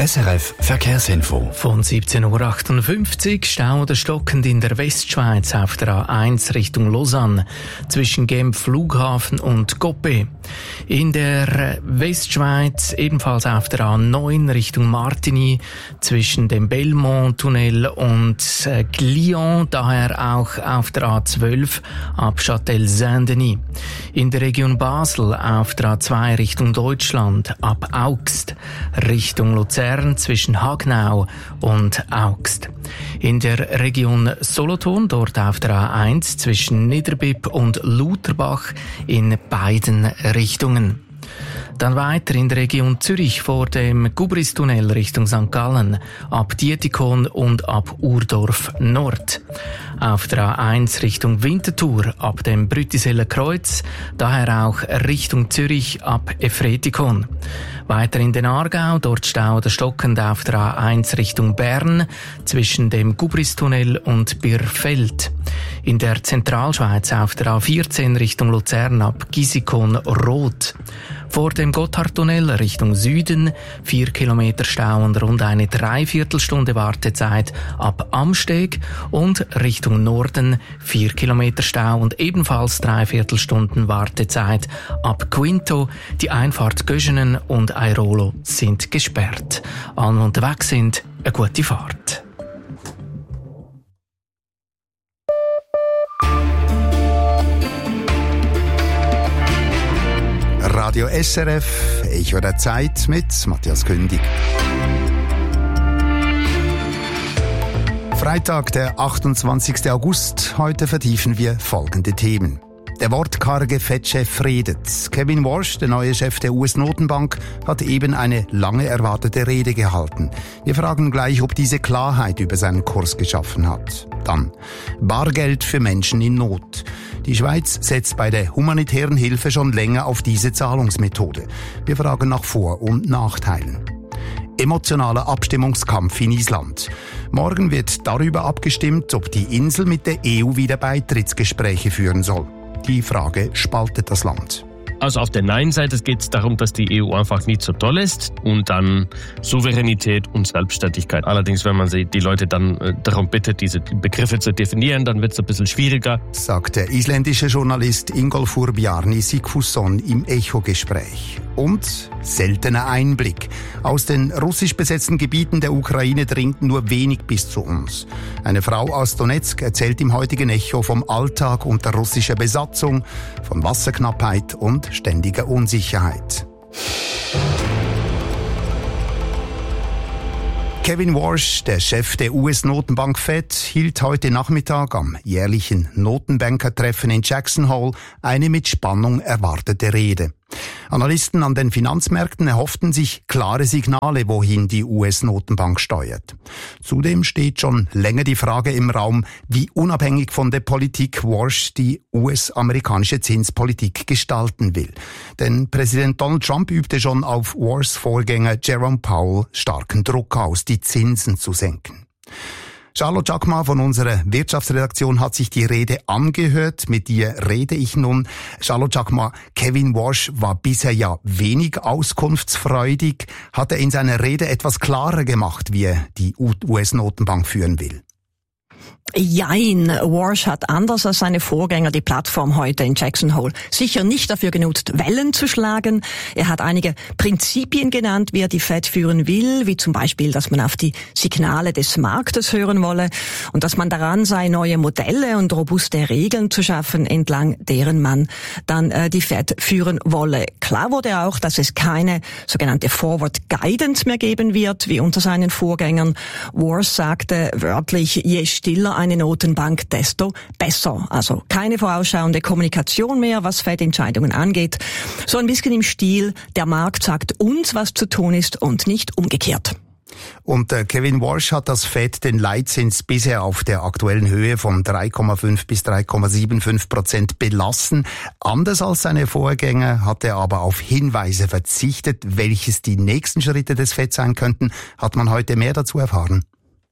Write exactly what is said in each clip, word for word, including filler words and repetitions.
S R F Verkehrsinfo. Von siebzehn Uhr achtundfünfzig Stau oder stockend in der Westschweiz auf der A eins Richtung Lausanne zwischen Genf Flughafen und Goppé. In der Westschweiz ebenfalls auf der A neun Richtung Martigny zwischen dem Belmont-Tunnel und äh, Glion, daher auch auf der A zwölf ab Châtel-Saint-Denis. In der Region Basel auf der A zwei Richtung Deutschland ab Augst Richtung Luzern zwischen Hagnau und Augst. In der Region Solothurn, dort auf der A eins zwischen Niederbipp und Lutherbach in beiden Richtungen. Dann weiter in der Region Zürich vor dem Gubristunnel Richtung Sankt Gallen, ab Dietikon und ab Urdorf Nord. Auf der A eins Richtung Winterthur ab dem Brüttiseller Kreuz, daher auch Richtung Zürich ab Efretikon. Weiter in den Aargau, dort Stau oder stockend auf der A eins Richtung Bern zwischen dem Gubristunnel und Birfeld. In der Zentralschweiz auf der A vierzehn Richtung Luzern ab Gisikon-Roth. Vor dem Gotthardtunnel Richtung Süden vier Kilometer Stau und rund eine Dreiviertelstunde Wartezeit ab Amsteg und Richtung Norden vier Kilometer Stau und ebenfalls Dreiviertelstunden Wartezeit ab Quinto. Die Einfahrt Göschenen und Airolo sind gesperrt. Allen unterwegs sind, eine gute Fahrt. Radio S R F, Echo der Zeit mit Matthias Kündig. Freitag, der achtundzwanzigsten August. Heute vertiefen wir folgende Themen. Der wortkarge Fed-Chef redet. Kevin Warsh, der neue Chef der U S-Notenbank, hat eben eine lange erwartete Rede gehalten. Wir fragen gleich, ob diese Klarheit über seinen Kurs geschaffen hat. Dann Bargeld für Menschen in Not. Die Schweiz setzt bei der humanitären Hilfe schon länger auf diese Zahlungsmethode. Wir fragen nach Vor- und Nachteilen. Emotionaler Abstimmungskampf in Island. Morgen wird darüber abgestimmt, ob die Insel mit der E U wieder Beitrittsgespräche führen soll. Die Frage spaltet das Land. Also auf der Nein-Seite geht es darum, dass die E U einfach nicht so toll ist und dann Souveränität und Selbstständigkeit. Allerdings, wenn man die Leute dann äh, darum bittet, diese Begriffe zu definieren, dann wird es ein bisschen schwieriger. Sagt der isländische Journalist Ingólfur Bjarni Sigfusson im Echo-Gespräch. Und seltener Einblick. Aus den russisch besetzten Gebieten der Ukraine dringt nur wenig bis zu uns. Eine Frau aus Donetsk erzählt im heutigen Echo vom Alltag unter russischer Besatzung, von Wasserknappheit und ständiger Unsicherheit. Kevin Warsh, der Chef der U S-Notenbank Fed, hielt heute Nachmittag am jährlichen Notenbankertreffen in Jackson Hole eine mit Spannung erwartete Rede. Analysten an den Finanzmärkten erhofften sich klare Signale, wohin die U S-Notenbank steuert. Zudem steht schon länger die Frage im Raum, wie unabhängig von der Politik Warsh die U S-amerikanische Zinspolitik gestalten will. Denn Präsident Donald Trump übte schon auf Warshs Vorgänger Jerome Powell starken Druck aus, die Zinsen zu senken. Charlotte Jacquemart von unserer Wirtschaftsredaktion hat sich die Rede angehört. Mit ihr rede ich nun. Charlotte Jacquemart, Kevin Warsh war bisher ja wenig auskunftsfreudig. Hat er in seiner Rede etwas klarer gemacht, wie er die U S-Notenbank führen will? Jein, Warsh hat anders als seine Vorgänger die Plattform heute in Jackson Hole sicher nicht dafür genutzt, Wellen zu schlagen. Er hat einige Prinzipien genannt, wie er die Fed führen will, wie zum Beispiel, dass man auf die Signale des Marktes hören wolle und dass man daran sei, neue Modelle und robuste Regeln zu schaffen, entlang deren man dann äh, die Fed führen wolle. Klar wurde auch, dass es keine sogenannte Forward Guidance mehr geben wird, wie unter seinen Vorgängern. Warsh sagte wörtlich, je stiller eine Notenbank, desto besser. Also keine vorausschauende Kommunikation mehr, was Fed-Entscheidungen angeht. So ein bisschen im Stil, der Markt sagt uns, was zu tun ist und nicht umgekehrt. Und äh, Kevin Warsh hat das Fed den Leitzins bisher auf der aktuellen Höhe von drei Komma fünf bis drei Komma fünfundsiebzig Prozent belassen. Anders als seine Vorgänger hat er aber auf Hinweise verzichtet. Welches die nächsten Schritte des Fed sein könnten, hat man heute mehr dazu erfahren.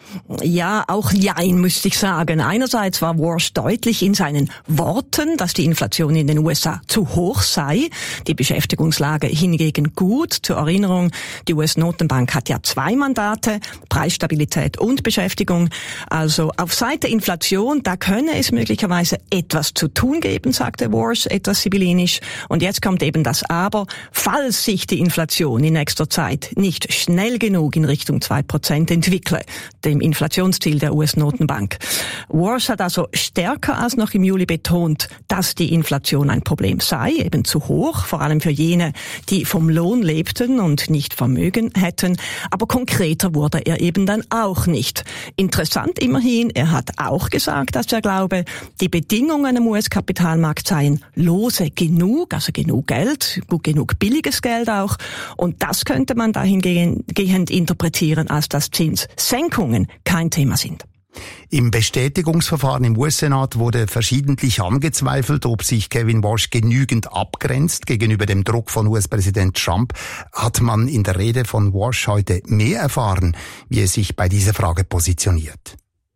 Ja, auch jein, müsste ich sagen. Einerseits war Walsh deutlich in seinen Worten, dass die Inflation in den U S A zu hoch sei, die Beschäftigungslage hingegen gut. Zur Erinnerung, die U S-Notenbank hat ja zwei Mandate, Preisstabilität und Beschäftigung. Also auf Seite Inflation, da könne es möglicherweise etwas zu tun geben, sagte Walsh, etwas sibyllinisch. Und jetzt kommt eben das Aber, falls sich die Inflation in nächster Zeit nicht schnell genug in Richtung zwei Prozent entwickle, dem Inflationsziel der U S-Notenbank. Walsh hat also stärker als noch im Juli betont, dass die Inflation ein Problem sei, eben zu hoch, vor allem für jene, die vom Lohn lebten und nicht Vermögen hätten. Aber konkreter wurde er eben dann auch nicht. Interessant immerhin, er hat auch gesagt, dass er glaube, die Bedingungen am U S-Kapitalmarkt seien lose genug, also genug Geld, gut genug billiges Geld auch. Und das könnte man dahingehend interpretieren, als dass Zinssenkungen kein Thema sind. Im Bestätigungsverfahren im U S-Senat wurde verschiedentlich angezweifelt, ob sich Kevin Walsh genügend abgrenzt gegenüber dem Druck von U S-Präsident Trump. Hat man in der Rede von Walsh heute mehr erfahren, wie er sich bei dieser Frage positioniert?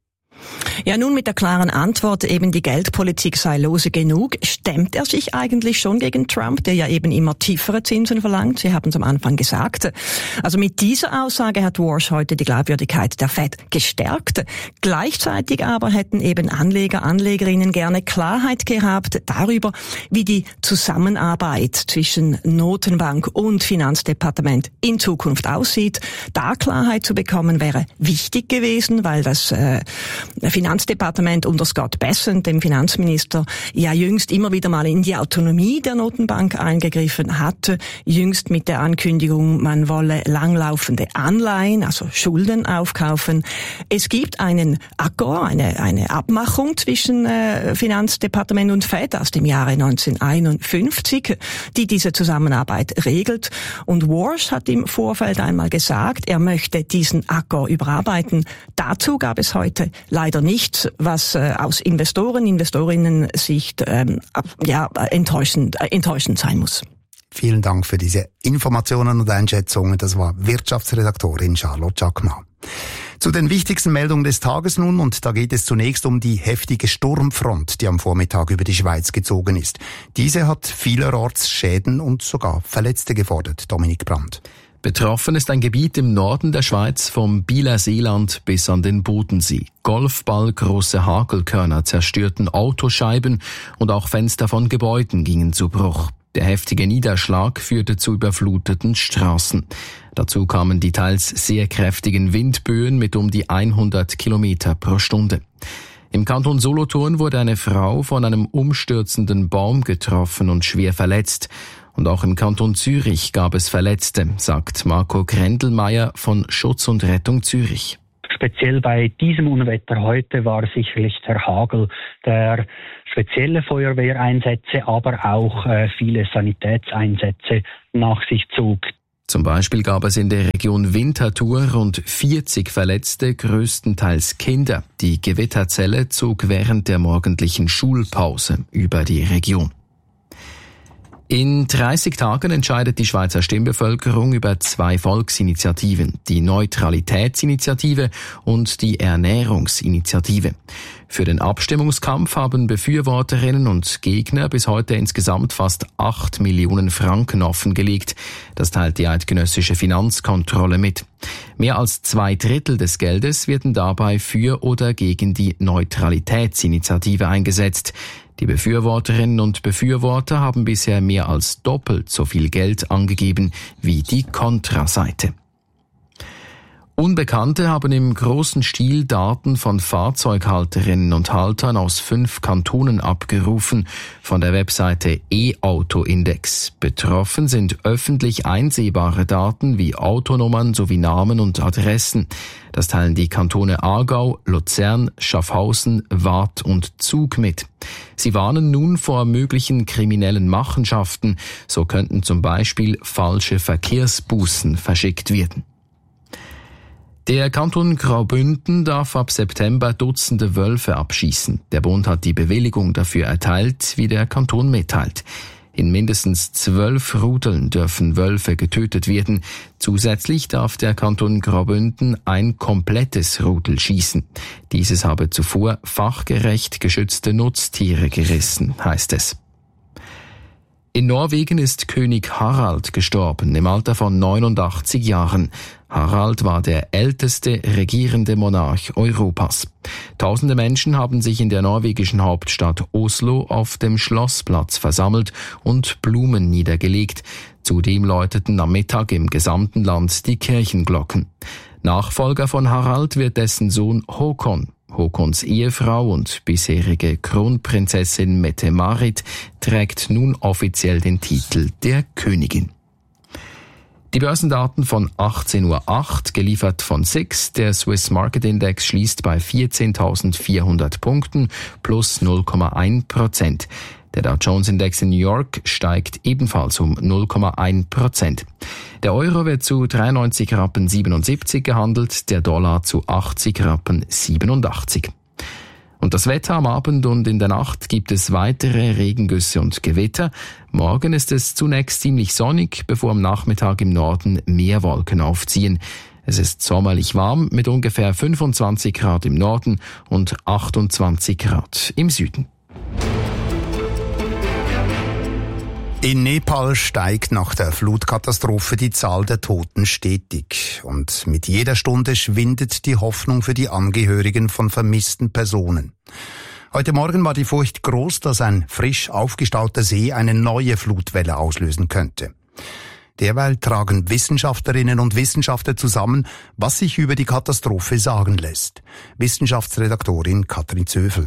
Ja, nun mit der klaren Antwort, eben die Geldpolitik sei lose genug, stemmt er sich eigentlich schon gegen Trump, der ja eben immer tiefere Zinsen verlangt. Sie haben es am Anfang gesagt. Also mit dieser Aussage hat Walsh heute die Glaubwürdigkeit der Fed gestärkt. Gleichzeitig aber hätten eben Anleger, Anlegerinnen gerne Klarheit gehabt darüber, wie die Zusammenarbeit zwischen Notenbank und Finanzdepartement in Zukunft aussieht. Da Klarheit zu bekommen wäre wichtig gewesen, weil das äh, Finanzdepartement unter Scott Bessent, dem Finanzminister, ja jüngst immer wieder mal in die Autonomie der Notenbank eingegriffen hat. Jüngst mit der Ankündigung, man wolle langlaufende Anleihen, also Schulden aufkaufen. Es gibt einen Akkord, eine, eine Abmachung zwischen äh, Finanzdepartement und Fed aus dem Jahre neunzehnhunderteinundfünfzig, die diese Zusammenarbeit regelt. Und Walsh hat im Vorfeld einmal gesagt, er möchte diesen Akkord überarbeiten. Dazu gab es heute leider nichts, was äh, aus Investoren, Investorinnen-Sicht ähm, ja, enttäuschend, äh, enttäuschend sein muss. Vielen Dank für diese Informationen und Einschätzungen. Das war Wirtschaftsredaktorin Charlotte Jacquemin. Zu den wichtigsten Meldungen des Tages nun, und da geht es zunächst um die heftige Sturmfront, die am Vormittag über die Schweiz gezogen ist. Diese hat vielerorts Schäden und sogar Verletzte gefordert. Dominik Brandt. Betroffen ist ein Gebiet im Norden der Schweiz vom Bieler Seeland bis an den Bodensee. Golfballgroße Hagelkörner zerstörten Autoscheiben und auch Fenster von Gebäuden gingen zu Bruch. Der heftige Niederschlag führte zu überfluteten Straßen. Dazu kamen die teils sehr kräftigen Windböen mit um die hundert Kilometer pro Stunde. Im Kanton Solothurn wurde eine Frau von einem umstürzenden Baum getroffen und schwer verletzt. Und auch im Kanton Zürich gab es Verletzte, sagt Marco Grendelmeier von Schutz und Rettung Zürich. Speziell bei diesem Unwetter heute war sicherlich der Hagel, der spezielle Feuerwehreinsätze, aber auch äh, viele Sanitätseinsätze nach sich zog. Zum Beispiel gab es in der Region Winterthur rund vierzig Verletzte, größtenteils Kinder. Die Gewitterzelle zog während der morgendlichen Schulpause über die Region. In dreißig Tagen entscheidet die Schweizer Stimmbevölkerung über zwei Volksinitiativen, die Neutralitätsinitiative und die Ernährungsinitiative. Für den Abstimmungskampf haben Befürworterinnen und Gegner bis heute insgesamt fast acht Millionen Franken offengelegt. Das teilt die eidgenössische Finanzkontrolle mit. Mehr als zwei Drittel des Geldes werden dabei für oder gegen die Neutralitätsinitiative eingesetzt. Die Befürworterinnen und Befürworter haben bisher mehr als doppelt so viel Geld angegeben wie die Kontraseite. Unbekannte haben im großen Stil Daten von Fahrzeughalterinnen und Haltern aus fünf Kantonen abgerufen von der Webseite E-Auto-Index. Betroffen sind öffentlich einsehbare Daten wie Autonummern sowie Namen und Adressen. Das teilen die Kantone Aargau, Luzern, Schaffhausen, Waadt und Zug mit. Sie warnen nun vor möglichen kriminellen Machenschaften. So könnten zum Beispiel falsche Verkehrsbußen verschickt werden. Der Kanton Graubünden darf ab September Dutzende Wölfe abschießen. Der Bund hat die Bewilligung dafür erteilt, wie der Kanton mitteilt. In mindestens zwölf Rudeln dürfen Wölfe getötet werden. Zusätzlich darf der Kanton Graubünden ein komplettes Rudel schießen. Dieses habe zuvor fachgerecht geschützte Nutztiere gerissen, heißt es. In Norwegen ist König Harald gestorben, im Alter von neunundachtzig Jahren. Harald war der älteste regierende Monarch Europas. Tausende Menschen haben sich in der norwegischen Hauptstadt Oslo auf dem Schlossplatz versammelt und Blumen niedergelegt. Zudem läuteten am Mittag im gesamten Land die Kirchenglocken. Nachfolger von Harald wird dessen Sohn Håkon. Håkons Ehefrau und bisherige Kronprinzessin Mette-Marit trägt nun offiziell den Titel der Königin. Die Börsendaten von achtzehn Uhr acht, geliefert von S I X. Der Swiss Market Index schließt bei vierzehntausendvierhundert Punkten plus null Komma eins Prozent. Der Dow Jones Index in New York steigt ebenfalls um null Komma eins Prozent. Der Euro wird zu dreiundneunzig Rappen siebenundsiebzig gehandelt, der Dollar zu achtzig Rappen siebenundachtzig. Und das Wetter am Abend und in der Nacht gibt es weitere Regengüsse und Gewitter. Morgen ist es zunächst ziemlich sonnig, bevor am Nachmittag im Norden mehr Wolken aufziehen. Es ist sommerlich warm mit ungefähr fünfundzwanzig Grad im Norden und achtundzwanzig Grad im Süden. In Nepal steigt nach der Flutkatastrophe die Zahl der Toten stetig. Und mit jeder Stunde schwindet die Hoffnung für die Angehörigen von vermissten Personen. Heute Morgen war die Furcht groß, dass ein frisch aufgestauter See eine neue Flutwelle auslösen könnte. Derweil tragen Wissenschaftlerinnen und Wissenschaftler zusammen, was sich über die Katastrophe sagen lässt. Wissenschaftsredaktorin Katrin Zöfel.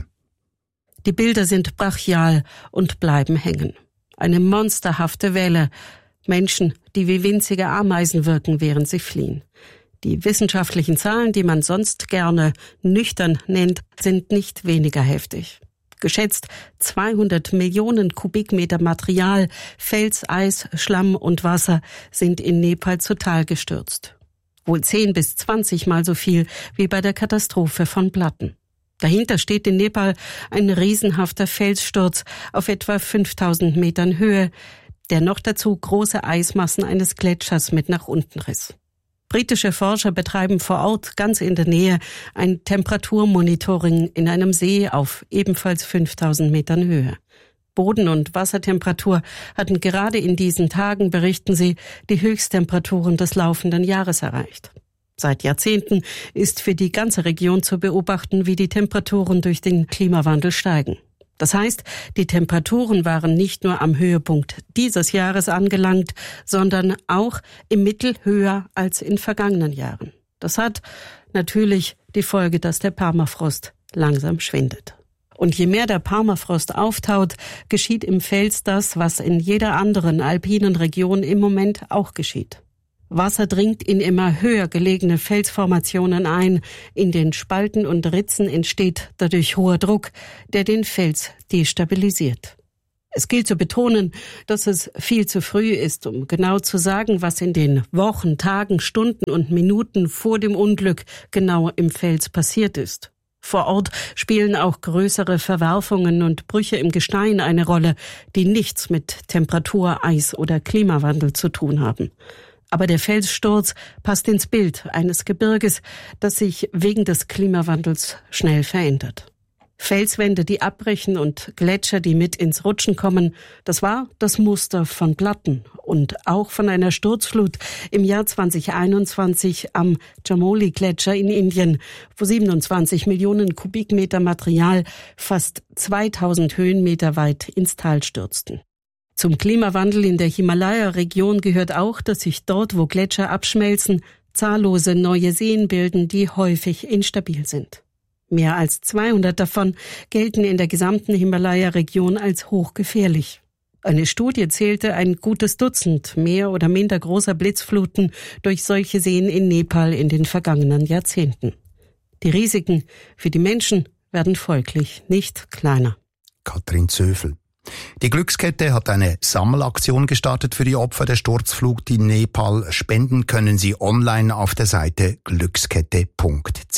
Die Bilder sind brachial und bleiben hängen. Eine monsterhafte Welle. Menschen, die wie winzige Ameisen wirken, während sie fliehen. Die wissenschaftlichen Zahlen, die man sonst gerne nüchtern nennt, sind nicht weniger heftig. Geschätzt zweihundert Millionen Kubikmeter Material, Fels, Eis, Schlamm und Wasser sind in Nepal zu Tal gestürzt. Wohl zehn bis zwanzig Mal so viel wie bei der Katastrophe von Platten. Dahinter steht in Nepal ein riesenhafter Felssturz auf etwa fünftausend Metern Höhe, der noch dazu große Eismassen eines Gletschers mit nach unten riss. Britische Forscher betreiben vor Ort, ganz in der Nähe, ein Temperaturmonitoring in einem See auf ebenfalls fünftausend Metern Höhe. Boden- und Wassertemperatur hatten gerade in diesen Tagen, berichten sie, die Höchsttemperaturen des laufenden Jahres erreicht. Seit Jahrzehnten ist für die ganze Region zu beobachten, wie die Temperaturen durch den Klimawandel steigen. Das heißt, die Temperaturen waren nicht nur am Höhepunkt dieses Jahres angelangt, sondern auch im Mittel höher als in vergangenen Jahren. Das hat natürlich die Folge, dass der Permafrost langsam schwindet. Und je mehr der Permafrost auftaut, geschieht im Fels das, was in jeder anderen alpinen Region im Moment auch geschieht. Wasser dringt in immer höher gelegene Felsformationen ein. In den Spalten und Ritzen entsteht dadurch hoher Druck, der den Fels destabilisiert. Es gilt zu betonen, dass es viel zu früh ist, um genau zu sagen, was in den Wochen, Tagen, Stunden und Minuten vor dem Unglück genau im Fels passiert ist. Vor Ort spielen auch größere Verwerfungen und Brüche im Gestein eine Rolle, die nichts mit Temperatur, Eis oder Klimawandel zu tun haben. Aber der Felssturz passt ins Bild eines Gebirges, das sich wegen des Klimawandels schnell verändert. Felswände, die abbrechen und Gletscher, die mit ins Rutschen kommen, das war das Muster von Platten und auch von einer Sturzflut im Jahr zweitausendeinundzwanzig am Chamoli-Gletscher in Indien, wo siebenundzwanzig Millionen Kubikmeter Material fast zweitausend Höhenmeter weit ins Tal stürzten. Zum Klimawandel in der Himalaya-Region gehört auch, dass sich dort, wo Gletscher abschmelzen, zahllose neue Seen bilden, die häufig instabil sind. Mehr als zweihundert davon gelten in der gesamten Himalaya-Region als hochgefährlich. Eine Studie zählte ein gutes Dutzend mehr oder minder großer Blitzfluten durch solche Seen in Nepal in den vergangenen Jahrzehnten. Die Risiken für die Menschen werden folglich nicht kleiner. Katrin Zöfel. Die Glückskette hat eine Sammelaktion gestartet für die Opfer der Sturzflut in Nepal. Spenden können Sie online auf der Seite glückskette punkt c h.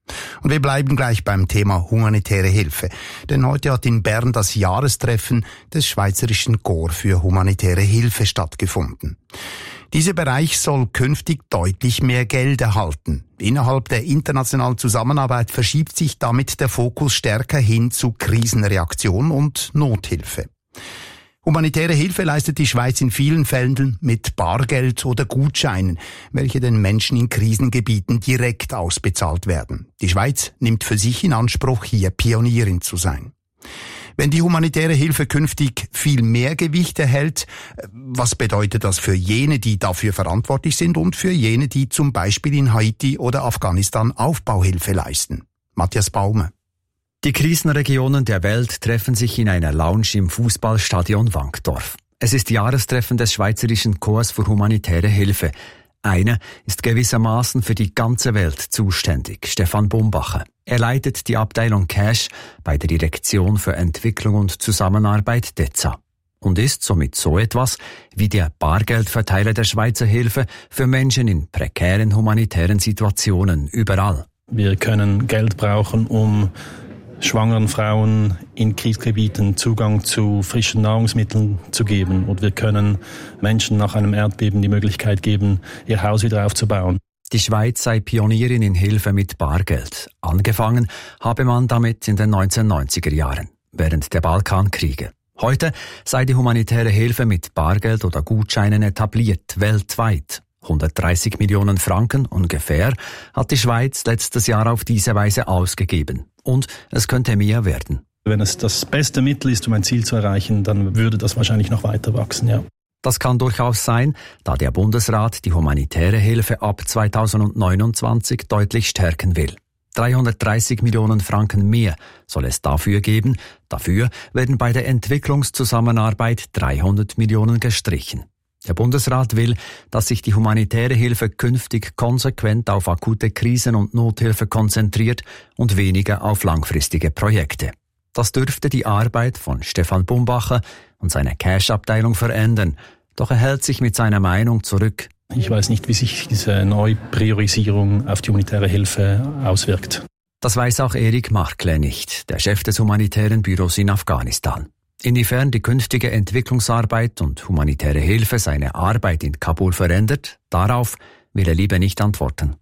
Und wir bleiben gleich beim Thema humanitäre Hilfe. Denn heute hat in Bern das Jahrestreffen des Schweizerischen Korps für humanitäre Hilfe stattgefunden. Dieser Bereich soll künftig deutlich mehr Geld erhalten. Innerhalb der internationalen Zusammenarbeit verschiebt sich damit der Fokus stärker hin zu Krisenreaktion und Nothilfe. Humanitäre Hilfe leistet die Schweiz in vielen Fällen mit Bargeld oder Gutscheinen, welche den Menschen in Krisengebieten direkt ausbezahlt werden. Die Schweiz nimmt für sich in Anspruch, hier Pionierin zu sein. Wenn die humanitäre Hilfe künftig viel mehr Gewicht erhält, was bedeutet das für jene, die dafür verantwortlich sind und für jene, die zum Beispiel in Haiti oder Afghanistan Aufbauhilfe leisten? Matthias Baume. Die Krisenregionen der Welt treffen sich in einer Lounge im Fußballstadion Wankdorf. Es ist Jahrestreffen des Schweizerischen Korps für humanitäre Hilfe. Einer ist gewissermaßen für die ganze Welt zuständig, Stefan Bumbacher. Er leitet die Abteilung Cash bei der Direktion für Entwicklung und Zusammenarbeit D E Z A und ist somit so etwas wie der Bargeldverteiler der Schweizer Hilfe für Menschen in prekären humanitären Situationen überall. Wir können Geld brauchen, um schwangeren Frauen in Kriegsgebieten Zugang zu frischen Nahrungsmitteln zu geben. Und wir können Menschen nach einem Erdbeben die Möglichkeit geben, ihr Haus wieder aufzubauen. Die Schweiz sei Pionierin in Hilfe mit Bargeld. Angefangen habe man damit in den neunzehnhundertneunziger Jahren, während der Balkankriege. Heute sei die humanitäre Hilfe mit Bargeld oder Gutscheinen etabliert, weltweit. hundertdreißig Millionen Franken ungefähr hat die Schweiz letztes Jahr auf diese Weise ausgegeben. Und es könnte mehr werden. Wenn es das beste Mittel ist, um ein Ziel zu erreichen, dann würde das wahrscheinlich noch weiter wachsen, ja. Das kann durchaus sein, da der Bundesrat die humanitäre Hilfe ab zweitausendneunundzwanzig deutlich stärken will. dreihundertdreißig Millionen Franken mehr soll es dafür geben. Dafür werden bei der Entwicklungszusammenarbeit dreihundert Millionen gestrichen. Der Bundesrat will, dass sich die humanitäre Hilfe künftig konsequent auf akute Krisen und Nothilfe konzentriert und weniger auf langfristige Projekte. Das dürfte die Arbeit von Stefan Bumbacher und seiner Cash-Abteilung verändern. Doch er hält sich mit seiner Meinung zurück. Ich weiß nicht, wie sich diese Neupriorisierung auf die humanitäre Hilfe auswirkt. Das weiß auch Erik Markle nicht, der Chef des humanitären Büros in Afghanistan. Inwiefern die künftige Entwicklungsarbeit und humanitäre Hilfe seine Arbeit in Kabul verändert, darauf will er lieber nicht antworten.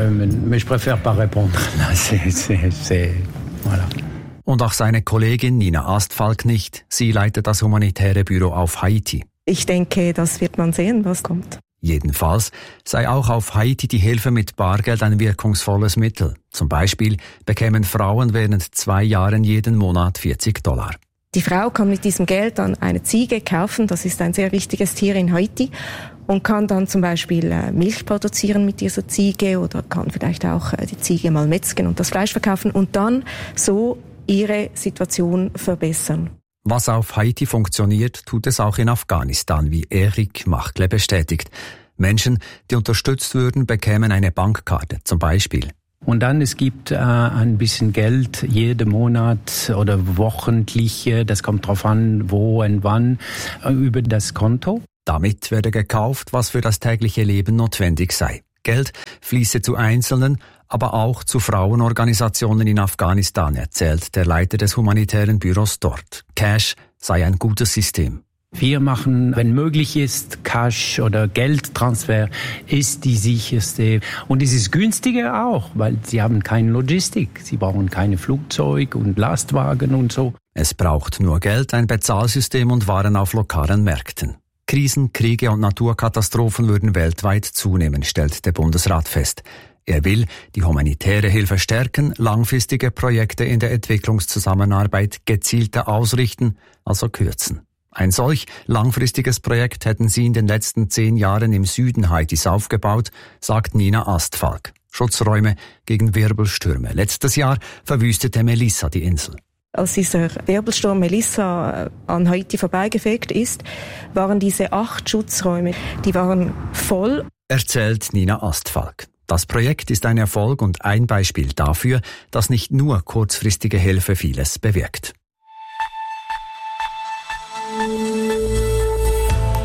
Und auch seine Kollegin Nina Astfalk nicht. Sie leitet das humanitäre Büro auf Haiti. Ich denke, das wird man sehen, was kommt. Jedenfalls sei auch auf Haiti die Hilfe mit Bargeld ein wirkungsvolles Mittel. Zum Beispiel bekämen Frauen während zwei Jahren jeden Monat vierzig Dollar. Die Frau kann mit diesem Geld dann eine Ziege kaufen, das ist ein sehr wichtiges Tier in Haiti, und kann dann zum Beispiel Milch produzieren mit dieser Ziege oder kann vielleicht auch die Ziege mal metzgen und das Fleisch verkaufen und dann so ihre Situation verbessern. Was auf Haiti funktioniert, tut es auch in Afghanistan, wie Erik Markle bestätigt. Menschen, die unterstützt würden, bekämen eine Bankkarte zum Beispiel. Und dann, es gibt äh, ein bisschen Geld jeden Monat oder wochentlich, das kommt drauf an, wo und wann, äh, über das Konto. Damit werde gekauft, was für das tägliche Leben notwendig sei. Geld fließe zu Einzelnen, aber auch zu Frauenorganisationen in Afghanistan, erzählt der Leiter des humanitären Büros dort. Cash sei ein gutes System. Wir machen, wenn möglich ist, Cash oder Geldtransfer ist die sicherste. Und es ist günstiger auch, weil sie haben keine Logistik. Sie brauchen keine Flugzeug und Lastwagen und so. Es braucht nur Geld, ein Bezahlsystem und Waren auf lokalen Märkten. Krisen, Kriege und Naturkatastrophen würden weltweit zunehmen, stellt der Bundesrat fest. Er will die humanitäre Hilfe stärken, langfristige Projekte in der Entwicklungszusammenarbeit gezielter ausrichten, also kürzen. Ein solch langfristiges Projekt hätten sie in den letzten zehn Jahren im Süden Haitis aufgebaut, sagt Nina Astfalk. Schutzräume gegen Wirbelstürme. Letztes Jahr verwüstete Melissa die Insel. Als dieser Wirbelsturm Melissa an Haiti vorbeigefegt ist, waren diese acht Schutzräume, die waren voll. Erzählt Nina Astfalk. Das Projekt ist ein Erfolg und ein Beispiel dafür, dass nicht nur kurzfristige Hilfe vieles bewirkt.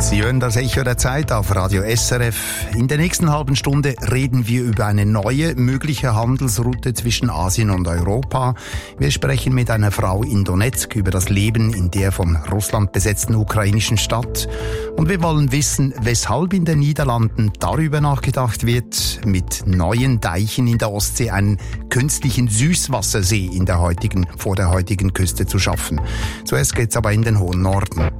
Sie hören das Echo der Zeit auf Radio S R F. In der nächsten halben Stunde reden wir über eine neue mögliche Handelsroute zwischen Asien und Europa. Wir sprechen mit einer Frau in Donezk über das Leben in der von Russland besetzten ukrainischen Stadt. Und wir wollen wissen, weshalb in den Niederlanden darüber nachgedacht wird, mit neuen Deichen in der Ostsee einen künstlichen Süßwassersee in der heutigen, vor der heutigen Küste zu schaffen. Zuerst geht's aber in den hohen Norden.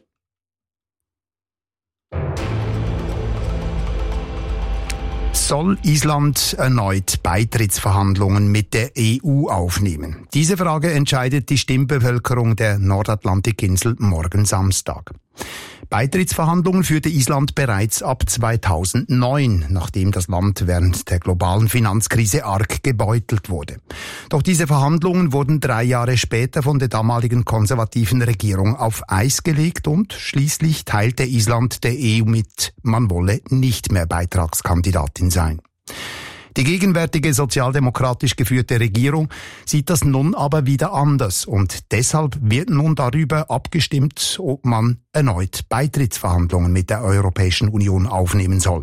Soll Island erneut Beitrittsverhandlungen mit der E U aufnehmen? Diese Frage entscheidet die Stimmbevölkerung der Nordatlantikinsel morgen Samstag. Beitrittsverhandlungen führte Island bereits ab zweitausendneun, nachdem das Land während der globalen Finanzkrise arg gebeutelt wurde. Doch diese Verhandlungen wurden drei Jahre später von der damaligen konservativen Regierung auf Eis gelegt und schließlich teilte Island der E U mit, man wolle nicht mehr Beitragskandidatin sein. Die gegenwärtige sozialdemokratisch geführte Regierung sieht das nun aber wieder anders und deshalb wird nun darüber abgestimmt, ob man erneut Beitrittsverhandlungen mit der Europäischen Union aufnehmen soll.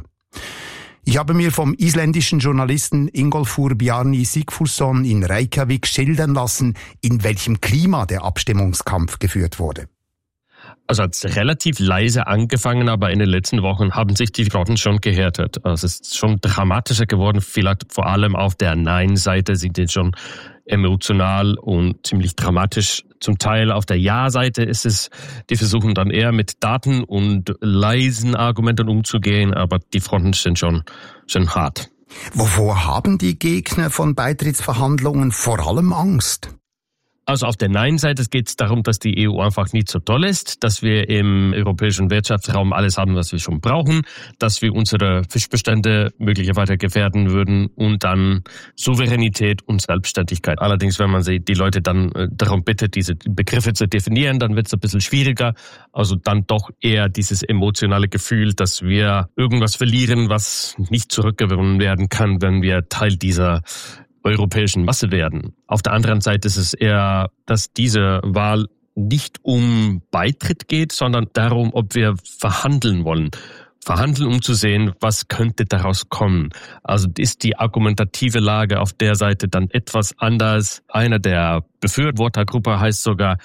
Ich habe mir vom isländischen Journalisten Ingólfur Bjarni Sigfússon in Reykjavik schildern lassen, in welchem Klima der Abstimmungskampf geführt wurde. Also hat es relativ leise angefangen, aber in den letzten Wochen haben sich die Fronten schon gehärtet. Also es ist schon dramatischer geworden, vielleicht vor allem auf der Nein-Seite sind die schon emotional und ziemlich dramatisch. Zum Teil auf der Ja-Seite ist es, die versuchen dann eher mit Daten und leisen Argumenten umzugehen, aber die Fronten sind schon, schon hart. Wovor haben die Gegner von Beitrittsverhandlungen vor allem Angst? Also auf der Nein-Seite geht es darum, dass die E U einfach nicht so toll ist, dass wir im europäischen Wirtschaftsraum alles haben, was wir schon brauchen, dass wir unsere Fischbestände möglicherweise gefährden würden und dann Souveränität und Selbstständigkeit. Allerdings, wenn man die Leute dann darum bittet, diese Begriffe zu definieren, dann wird es ein bisschen schwieriger. Also dann doch eher dieses emotionale Gefühl, dass wir irgendwas verlieren, was nicht zurückgewonnen werden kann, wenn wir Teil dieser europäischen Masse werden. Auf der anderen Seite ist es eher, dass diese Wahl nicht um Beitritt geht, sondern darum, ob wir verhandeln wollen. Verhandeln, um zu sehen, was könnte daraus kommen. Also ist die argumentative Lage auf der Seite dann etwas anders. Einer der Befürwortergruppe heißt sogar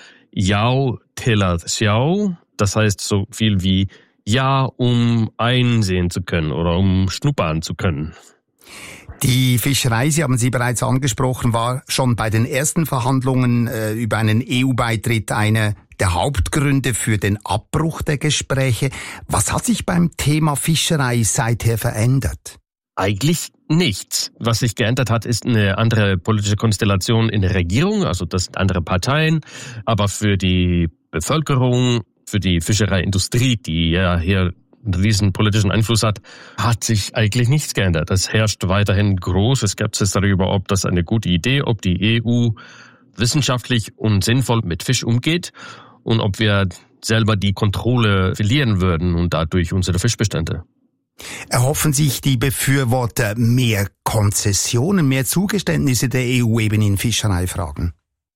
Ja til að sjá. Das heißt so viel wie Ja, um einsehen zu können oder um schnuppern zu können. Die Fischerei, Sie haben sie bereits angesprochen, war schon bei den ersten Verhandlungen äh, über einen E U-Beitritt eine der Hauptgründe für den Abbruch der Gespräche. Was hat sich beim Thema Fischerei seither verändert? Eigentlich nichts. Was sich geändert hat, ist eine andere politische Konstellation in der Regierung, also das sind andere Parteien, aber für die Bevölkerung, für die Fischereiindustrie, die ja hier einen riesen politischen Einfluss hat, hat sich eigentlich nichts geändert. Es herrscht weiterhin große Skepsis darüber, ob das eine gute Idee, ob die E U wissenschaftlich und sinnvoll mit Fisch umgeht und ob wir selber die Kontrolle verlieren würden und dadurch unsere Fischbestände. Erhoffen sich die Befürworter mehr Konzessionen, mehr Zugeständnisse der E U eben in Fischereifragen?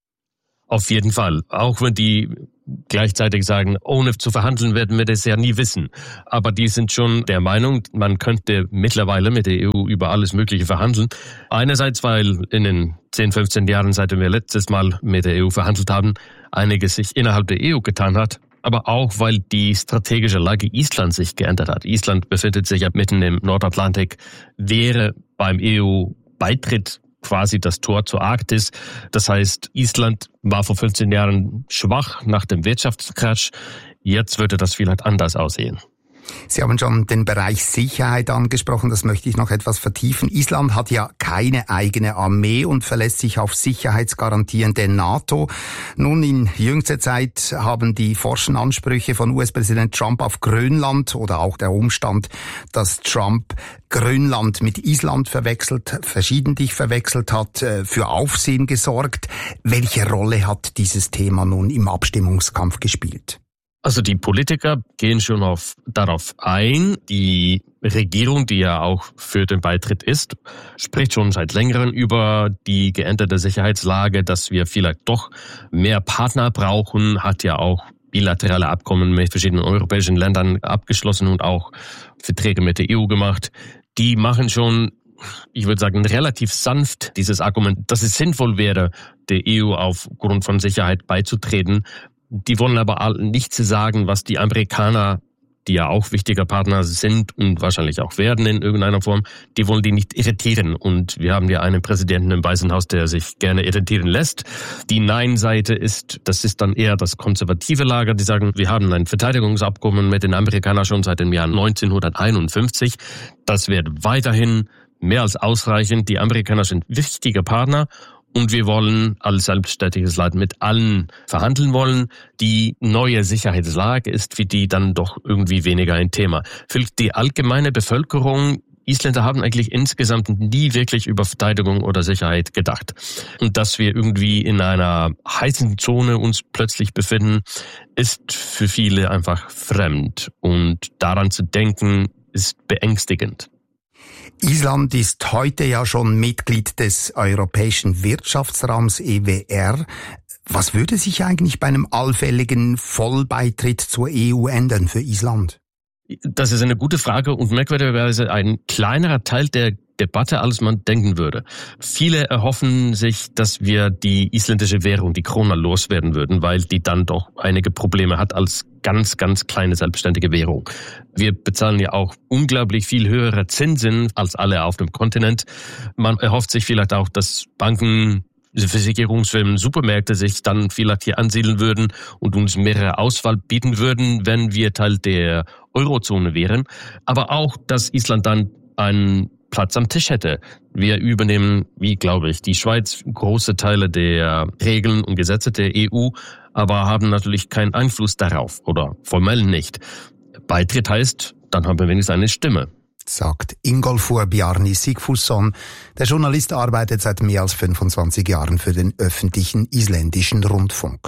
Auf jeden Fall. Auch wenn die gleichzeitig sagen, ohne zu verhandeln werden wir das ja nie wissen. Aber die sind schon der Meinung, man könnte mittlerweile mit der E U über alles Mögliche verhandeln. Einerseits, weil in den zehn, fünfzehn Jahren, seit wir letztes Mal mit der E U verhandelt haben, einiges sich innerhalb der E U getan hat. Aber auch, weil die strategische Lage Islands sich geändert hat. Island befindet sich ja mitten im Nordatlantik, wäre beim E U-Beitritt quasi das Tor zur Arktis. Das heißt, Island war vor fünfzehn Jahren schwach nach dem Wirtschaftscrash. Jetzt würde das vielleicht anders aussehen. Sie haben schon den Bereich Sicherheit angesprochen, das möchte ich noch etwas vertiefen. Island hat ja keine eigene Armee und verlässt sich auf Sicherheitsgarantien der NATO. Nun, in jüngster Zeit haben die forschen Ansprüche von U S-Präsident Trump auf Grönland oder auch der Umstand, dass Trump Grönland mit Island verwechselt, verschiedentlich verwechselt hat, für Aufsehen gesorgt. Welche Rolle hat dieses Thema nun im Abstimmungskampf gespielt? Also die Politiker gehen schon auf, darauf ein. Die Regierung, die ja auch für den Beitritt ist, spricht schon seit längerem über die geänderte Sicherheitslage, dass wir vielleicht doch mehr Partner brauchen, hat ja auch bilaterale Abkommen mit verschiedenen europäischen Ländern abgeschlossen und auch Verträge mit der E U gemacht. Die machen schon, ich würde sagen, relativ sanft dieses Argument, dass es sinnvoll wäre, der E U aufgrund von Sicherheit beizutreten. Die wollen aber nichts sagen, was die Amerikaner, die ja auch wichtiger Partner sind und wahrscheinlich auch werden in irgendeiner Form, die wollen die nicht irritieren. Und wir haben ja einen Präsidenten im Weißen Haus, der sich gerne irritieren lässt. Die Nein-Seite ist, das ist dann eher das konservative Lager, die sagen, wir haben ein Verteidigungsabkommen mit den Amerikanern schon seit dem Jahr neunzehnhunderteinundfünfzig. Das wird weiterhin mehr als ausreichend. Die Amerikaner sind wichtige Partner. Und wir wollen als selbstständiges Land mit allen verhandeln wollen. Die neue Sicherheitslage ist für die dann doch irgendwie weniger ein Thema. Für die allgemeine Bevölkerung, Isländer haben eigentlich insgesamt nie wirklich über Verteidigung oder Sicherheit gedacht. Und dass wir irgendwie in einer heißen Zone uns plötzlich befinden, ist für viele einfach fremd. Und daran zu denken, ist beängstigend. Island ist heute ja schon Mitglied des Europäischen Wirtschaftsraums E W R. Was würde sich eigentlich bei einem allfälligen Vollbeitritt zur E U ändern für Island? Das ist eine gute Frage und merkwürdigerweise ein kleinerer Teil der Debatte, als man denken würde. Viele erhoffen sich, dass wir die isländische Währung, die Krona, loswerden würden, weil die dann doch einige Probleme hat als ganz, ganz kleine selbstständige Währung. Wir bezahlen ja auch unglaublich viel höhere Zinsen als alle auf dem Kontinent. Man erhofft sich vielleicht auch, dass Banken, Versicherungsfirmen, Supermärkte sich dann vielleicht hier ansiedeln würden und uns mehrere Auswahl bieten würden, wenn wir Teil der Eurozone wären. Aber auch, dass Island dann einen Platz am Tisch hätte. Wir übernehmen, wie glaube ich, die Schweiz große Teile der Regeln und Gesetze der E U, aber haben natürlich keinen Einfluss darauf oder formell nicht. Beitritt heißt, dann haben wir wenigstens eine Stimme. Sagt Ingolfur Bjarni Sigfusson. Der Journalist arbeitet seit mehr als fünfundzwanzig Jahren für den öffentlichen isländischen Rundfunk.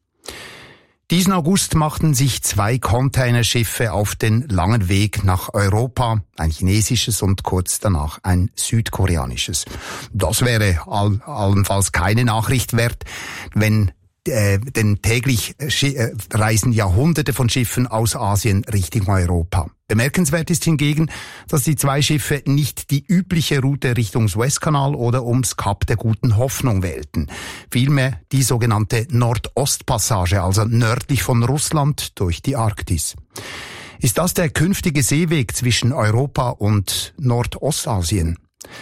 Diesen August machten sich zwei Containerschiffe auf den langen Weg nach Europa, ein chinesisches und kurz danach ein südkoreanisches. Das wäre all, allenfalls keine Nachricht wert, wenn äh, denn täglich äh, reisen ja Hunderte von Schiffen aus Asien Richtung Europa. Bemerkenswert ist hingegen, dass die zwei Schiffe nicht die übliche Route Richtung Suezkanal oder ums Kap der Guten Hoffnung wählten. Vielmehr die sogenannte Nordostpassage, also nördlich von Russland durch die Arktis. Ist das der künftige Seeweg zwischen Europa und Nordostasien?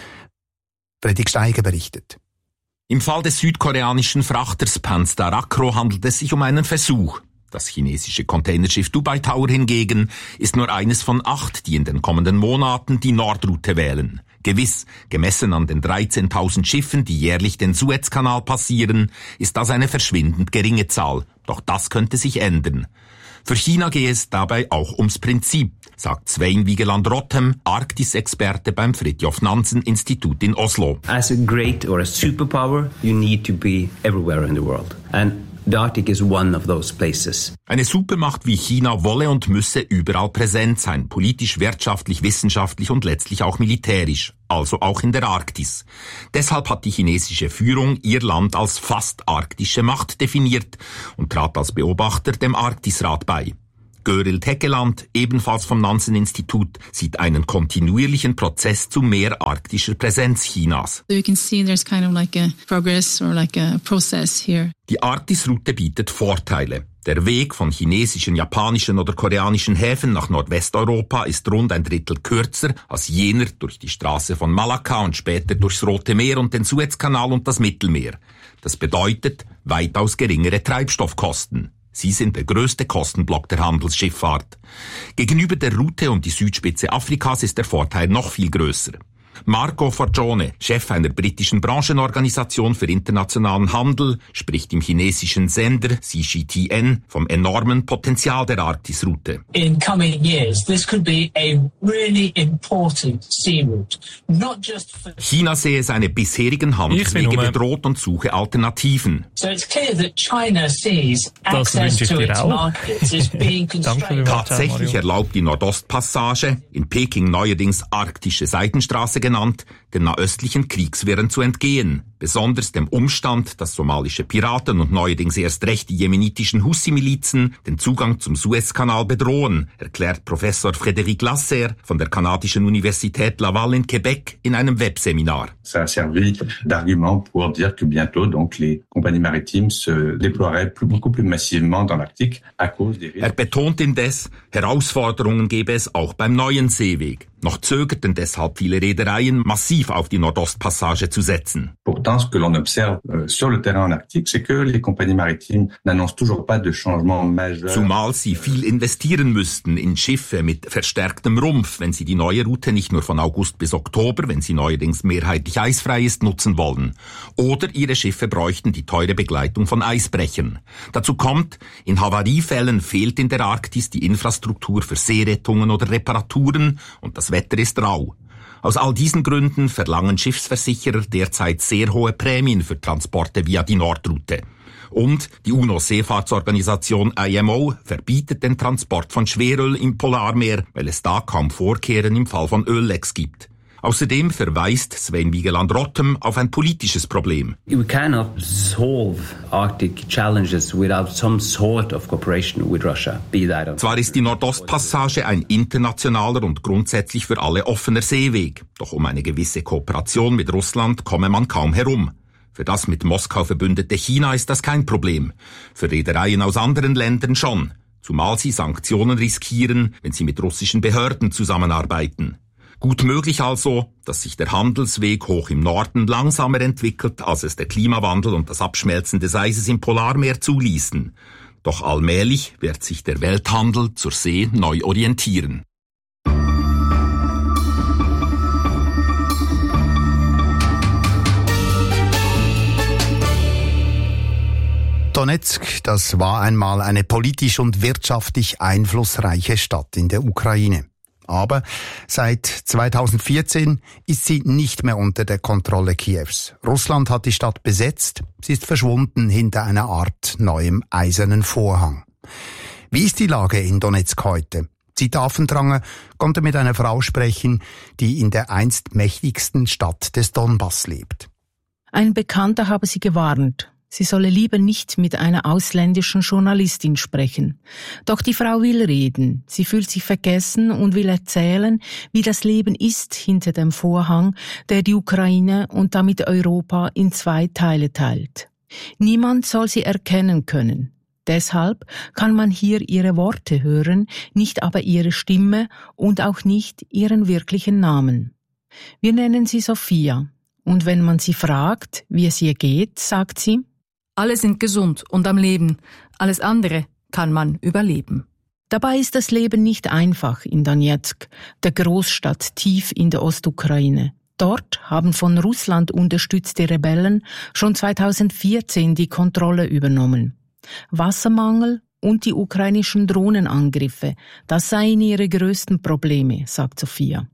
Fredrik Steiger berichtet. Im Fall des südkoreanischen Frachters Panstar Akro handelt es sich um einen Versuch. Das chinesische Containerschiff Dubai Tower hingegen ist nur eines von acht, die in den kommenden Monaten die Nordroute wählen. Gewiss, gemessen an den dreizehntausend Schiffen, die jährlich den Suezkanal passieren, ist das eine verschwindend geringe Zahl. Doch das könnte sich ändern. Für China gehe es dabei auch ums Prinzip, sagt Svein Vigeland-Rothem, Arktis-Experte beim Fridtjof Nansen-Institut in Oslo. As a great or a superpower, you need to be everywhere in the world. And the Arctic is one of those places. Eine Supermacht wie China wolle und müsse überall präsent sein, politisch, wirtschaftlich, wissenschaftlich und letztlich auch militärisch, also auch in der Arktis. Deshalb hat die chinesische Führung ihr Land als fast arktische Macht definiert und trat als Beobachter dem Arktisrat bei. Görild Heckeland, ebenfalls vom Nansen-Institut, sieht einen kontinuierlichen Prozess zu mehr arktischer Präsenz Chinas. You can see there's kind of like a progress or like a process here. Die Arktisroute bietet Vorteile. Der Weg von chinesischen, japanischen oder koreanischen Häfen nach Nordwesteuropa ist rund ein Drittel kürzer als jener durch die Straße von Malakka und später durchs Rote Meer und den Suezkanal und das Mittelmeer. Das bedeutet weitaus geringere Treibstoffkosten. Sie sind der größte Kostenblock der Handelsschifffahrt. Gegenüber der Route um die Südspitze Afrikas ist der Vorteil noch viel größer. Marco Forgione, Chef einer britischen Branchenorganisation für internationalen Handel, spricht im chinesischen Sender C G T N vom enormen Potenzial der Arktisroute. In coming years, this could be a really important sea route, not just for China sehe seine bisherigen Handelswege bedroht und suche Alternativen. So it's clear that China sees access to its markets is being constrained. Tatsächlich erlaubt die Nordostpassage, in Peking neuerdings arktische Seitenstraße genannt, den nahöstlichen Kriegswirren zu entgehen, besonders dem Umstand, dass somalische Piraten und neuerdings erst recht die jemenitischen Hussi-Milizen den Zugang zum Suezkanal bedrohen, erklärt Professor Frédéric Lasserre von der kanadischen Universität Laval in Quebec in einem Webseminar. Ça a servi d'argument pour dire que bientôt donc les compagnies maritimes se déploieraient beaucoup plus massivement dans l'Arctique à cause des risques. Er betont indes, Herausforderungen gebe es auch beim neuen Seeweg. Noch zögerten deshalb viele Reedereien, massiv auf die Nordostpassage zu setzen. Pourtant, ce que l'on observe euh, sur le terrain en Arctique, c'est que les compagnies maritimes n'annoncent toujours pas de changement majeur. Zumal sie viel investieren müssten in Schiffe mit verstärktem Rumpf, wenn sie die neue Route nicht nur von August bis Oktober, wenn sie neuerdings mehrheitlich eisfrei ist, nutzen wollen. Oder ihre Schiffe bräuchten die teure Begleitung von Eisbrechern. Dazu kommt, in Havariefällen fehlt in der Arktis die Infrastruktur für Seerettungen oder Reparaturen und das Wetter ist rau. Aus all diesen Gründen verlangen Schiffsversicherer derzeit sehr hohe Prämien für Transporte via die Nordroute. Und die UNO-Seefahrtsorganisation I M O verbietet den Transport von Schweröl im Polarmeer, weil es da kaum Vorkehren im Fall von Öllecks gibt. Außerdem verweist Sven Vigeland-Rottem auf ein politisches Problem. We cannot solve Arctic challenges without some sort of cooperation with Russia. Be that on. Zwar ist die Nordostpassage ein internationaler und grundsätzlich für alle offener Seeweg, doch um eine gewisse Kooperation mit Russland komme man kaum herum. Für das mit Moskau verbündete China ist das kein Problem. Für Reedereien aus anderen Ländern schon, zumal sie Sanktionen riskieren, wenn sie mit russischen Behörden zusammenarbeiten. Gut möglich also, dass sich der Handelsweg hoch im Norden langsamer entwickelt, als es der Klimawandel und das Abschmelzen des Eises im Polarmeer zuließen. Doch allmählich wird sich der Welthandel zur See neu orientieren. Donezk, das war einmal eine politisch und wirtschaftlich einflussreiche Stadt in der Ukraine. Aber seit zweitausendvierzehn ist sie nicht mehr unter der Kontrolle Kiews. Russland hat die Stadt besetzt, sie ist verschwunden hinter einer Art neuem eisernen Vorhang. Wie ist die Lage in Donezk heute? Zita Affentranger konnte mit einer Frau sprechen, die in der einst mächtigsten Stadt des Donbass lebt. Ein Bekannter habe sie gewarnt. Sie solle lieber nicht mit einer ausländischen Journalistin sprechen. Doch die Frau will reden. Sie fühlt sich vergessen und will erzählen, wie das Leben ist hinter dem Vorhang, der die Ukraine und damit Europa in zwei Teile teilt. Niemand soll sie erkennen können. Deshalb kann man hier ihre Worte hören, nicht aber ihre Stimme und auch nicht ihren wirklichen Namen. Wir nennen sie Sophia. Und wenn man sie fragt, wie es ihr geht, sagt sie: Alle sind gesund und am Leben. Alles andere kann man überleben. Dabei ist das Leben nicht einfach in Donezk, der Großstadt tief in der Ostukraine. Dort haben von Russland unterstützte Rebellen schon zweitausendvierzehn die Kontrolle übernommen. Wassermangel und die ukrainischen Drohnenangriffe, das seien ihre größten Probleme, sagt Sophia.